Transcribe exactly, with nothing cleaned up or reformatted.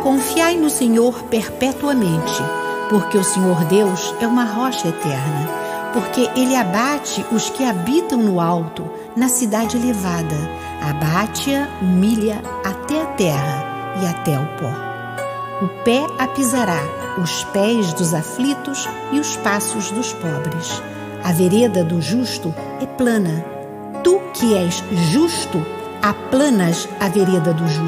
Confiai no Senhor perpetuamente, porque o Senhor Deus é uma rocha eterna, porque Ele abate os que habitam no alto, na cidade elevada, abate-a, humilha até a terra e até o pó. O pé a pisará, os pés dos aflitos e os passos dos pobres. A vereda do justo é plana. Tu que és justo, aplanas a vereda do justo.